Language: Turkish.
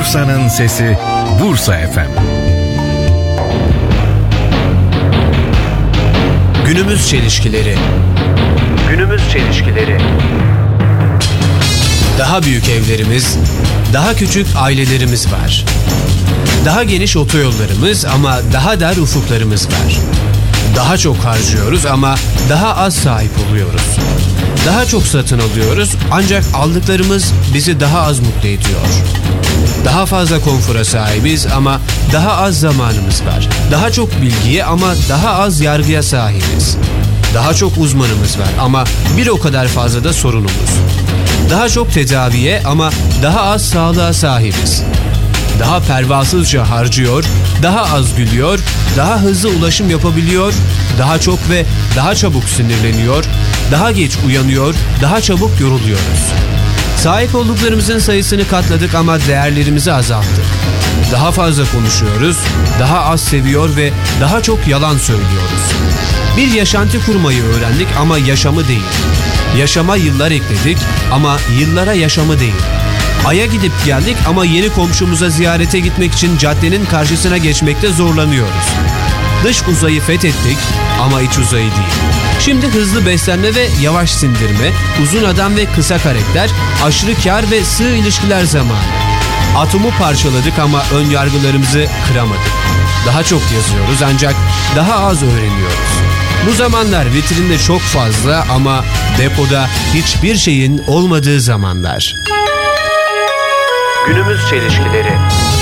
Bursa'nın sesi Bursa FM. Günümüz çelişkileri. Daha büyük evlerimiz, daha küçük ailelerimiz var. Daha geniş otoyollarımız ama daha dar ufuklarımız var. Daha çok harcıyoruz ama daha az sahip oluyoruz. Daha çok satın alıyoruz ancak aldıklarımız bizi daha az mutlu ediyor. Daha fazla konfora sahibiz ama daha az zamanımız var. Daha çok bilgiye ama daha az yargıya sahibiz. Daha çok uzmanımız var ama bir o kadar fazla da sorunumuz. Daha çok tedaviye ama daha az sağlığa sahibiz. Daha pervasızca harcıyor, daha az gülüyor, daha hızlı ulaşım yapabiliyor, daha çok ve daha çabuk sinirleniyor, daha geç uyanıyor, daha çabuk yoruluyoruz. Sahip olduklarımızın sayısını katladık ama değerlerimizi azalttık. Daha fazla konuşuyoruz, daha az seviyor ve daha çok yalan söylüyoruz. Bir yaşantı kurmayı öğrendik ama yaşamı değil. Yaşama yıllar ekledik ama yıllara yaşamı değil. Ay'a gidip geldik ama yeni komşumuza ziyarete gitmek için caddenin karşısına geçmekte zorlanıyoruz. Dış uzayı fethettik ama iç uzayı değil. Şimdi hızlı beslenme ve yavaş sindirme, uzun adam ve kısa karakter, aşırı kar ve sığ ilişkiler zamanı. Atomu parçaladık ama ön yargılarımızı kıramadık. Daha çok yazıyoruz ancak daha az öğreniyoruz. Bu zamanlar vitrinde çok fazla ama depoda hiçbir şeyin olmadığı zamanlar. Günümüz çelişkileri.